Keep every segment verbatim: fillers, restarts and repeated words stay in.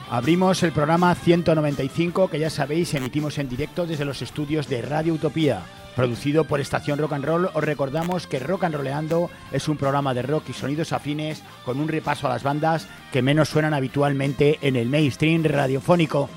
Abrimos el programa ciento noventa y cinco, que ya sabéis, emitimos en directo desde los estudios de Radio Utopía, producido por Estación Rock and Roll. Os recordamos que Rock and Rolleando es un programa de rock y sonidos afines con un repaso a las bandas que menos suenan habitualmente en el mainstream radiofónico.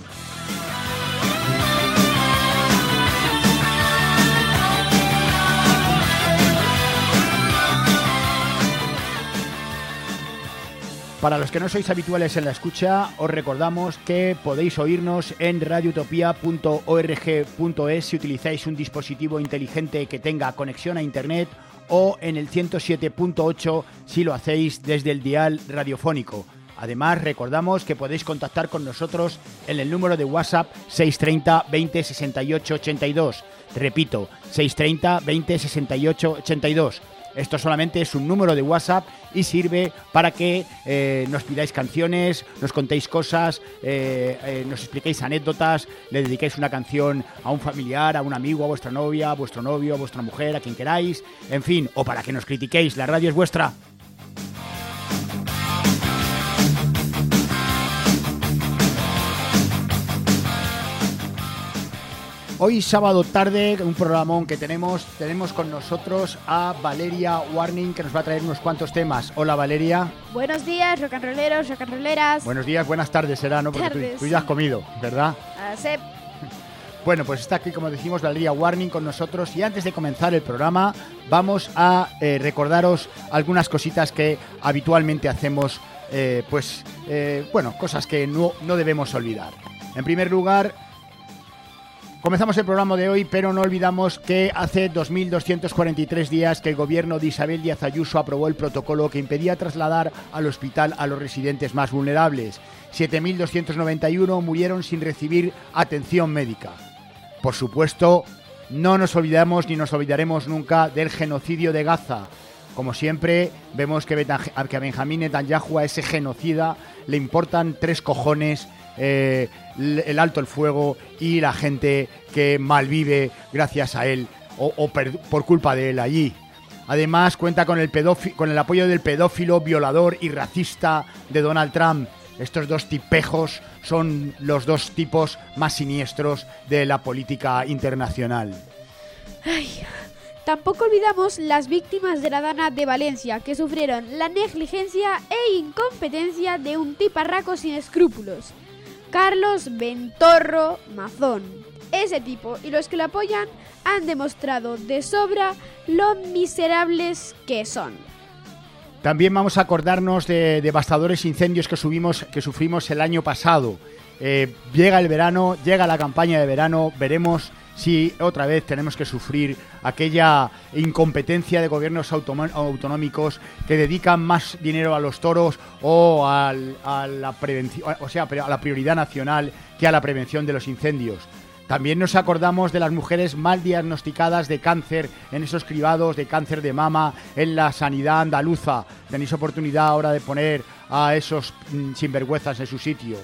Para los que no sois habituales en la escucha, os recordamos que podéis oírnos en radio utopía punto org punto es si utilizáis un dispositivo inteligente que tenga conexión a internet, o en el ciento siete punto ocho si lo hacéis desde el dial radiofónico. Además, recordamos que podéis contactar con nosotros en el número de WhatsApp seis treinta, veinte, sesenta y ocho, ochenta y dos. Repito, seis treinta, veinte, sesenta y ocho, ochenta y dos. Esto solamente es un número de WhatsApp y sirve para que eh, nos pidáis canciones, nos contéis cosas, eh, eh, nos expliquéis anécdotas, le dedicáis una canción a un familiar, a un amigo, a vuestra novia, a vuestro novio, a vuestra mujer, a quien queráis, en fin, o para que nos critiquéis. La radio es vuestra. Hoy sábado tarde, un programón que tenemos, tenemos con nosotros a Valeria Warning, que nos va a traer unos cuantos temas. Hola, Valeria. Buenos días, rock and rolleros, rock and rolleras. Buenos días, buenas tardes será, ¿no? Porque tú, tú ya has comido, ¿verdad? Uh, sí. Bueno, pues está aquí, como decimos, Valeria Warning con nosotros, y antes de comenzar el programa vamos a eh, recordaros algunas cositas que habitualmente hacemos, eh, pues, eh, bueno, cosas que no, no debemos olvidar. En primer lugar, comenzamos el programa de hoy, pero no olvidamos que hace dos mil doscientos cuarenta y tres días que el gobierno de Isabel Díaz Ayuso aprobó el protocolo que impedía trasladar al hospital a los residentes más vulnerables. siete mil doscientos noventa y uno murieron sin recibir atención médica. Por supuesto, no nos olvidamos ni nos olvidaremos nunca del genocidio de Gaza. Como siempre, vemos que a Benjamín Netanyahu, a ese genocida, le importan tres cojones Eh, el alto el fuego y la gente que malvive gracias a él o, o per, por culpa de él allí. Además, cuenta con el, pedófilo, con el apoyo del pedófilo, violador y racista de Donald Trump. Estos dos tipejos son los dos tipos más siniestros de la política internacional. Ay, tampoco olvidamos las víctimas de la Dana de Valencia, que sufrieron la negligencia e incompetencia de un tiparraco sin escrúpulos, Carlos Ventorro Mazón. Ese tipo y los que lo apoyan han demostrado de sobra lo miserables que son. También vamos a acordarnos de devastadores incendios que, subimos, que sufrimos el año pasado. Eh, llega el verano, llega la campaña de verano, veremos si otra vez tenemos que sufrir aquella incompetencia de gobiernos autonómicos que dedican más dinero a los toros o al, a la prevención, o sea, a la prioridad nacional que a la prevención de los incendios. También nos acordamos de las mujeres mal diagnosticadas de cáncer en esos cribados de cáncer de mama en la sanidad andaluza. Tenéis oportunidad ahora de poner a esos mmm, sinvergüenzas en su sitio.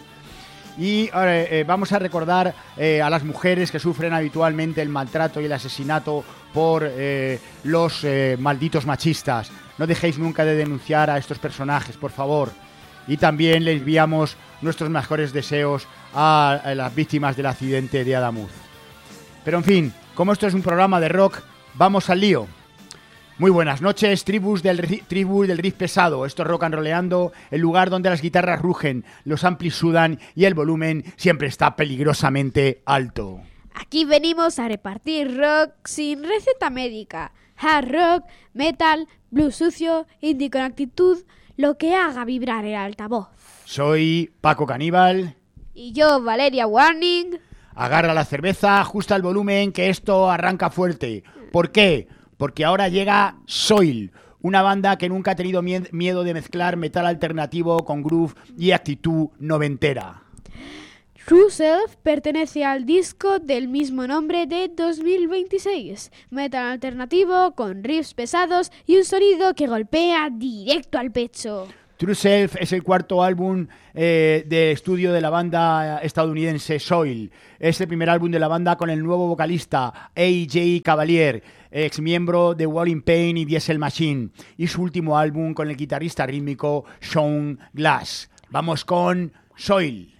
Y eh, eh, vamos a recordar eh, a las mujeres que sufren habitualmente el maltrato y el asesinato por eh, los eh, malditos machistas. No dejéis nunca de denunciar a estos personajes, por favor. Y también le enviamos nuestros mejores deseos a, a las víctimas del accidente de Adamuz. Pero en fin, como esto es un programa de rock, vamos al lío. Muy buenas noches, tribus del, tribus del riff pesado. Esto es Rock and Rolleando, el lugar donde las guitarras rugen, los amplis sudan y el volumen siempre está peligrosamente alto. Aquí venimos a repartir rock sin receta médica. Hard rock, metal, blues sucio, indie con actitud, lo que haga vibrar el altavoz. Soy Paco Caníbal. Y yo, Valeria Warning. Agarra la cerveza, ajusta el volumen, que esto arranca fuerte. ¿Por qué? Porque ahora llega Soil, una banda que nunca ha tenido miedo de mezclar metal alternativo con groove y actitud noventera. True Self pertenece al disco del mismo nombre de dos mil veintiséis, metal alternativo con riffs pesados y un sonido que golpea directo al pecho. True Self es el cuarto álbum eh, de estudio de la banda estadounidense Soil. Es el primer álbum de la banda con el nuevo vocalista A J Cavalier, ex miembro de Walling Pain y Diesel Machine, y su último álbum con el guitarrista rítmico Sean Glass. Vamos con Soil.